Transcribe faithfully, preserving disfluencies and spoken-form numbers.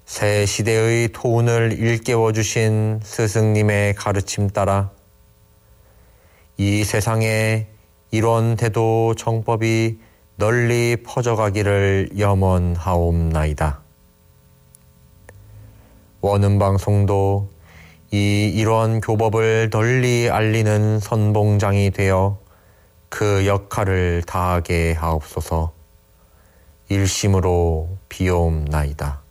새 시대의 토운을 일깨워 주신 스승님의 가르침 따라 이 세상에 이런 대도 정법이 널리 퍼져가기를 염원하옵나이다. 원음방송도 이 이런 교법을 널리 알리는 선봉장이 되어 그 역할을 다하게 하옵소서. 일심으로 비옵나이다.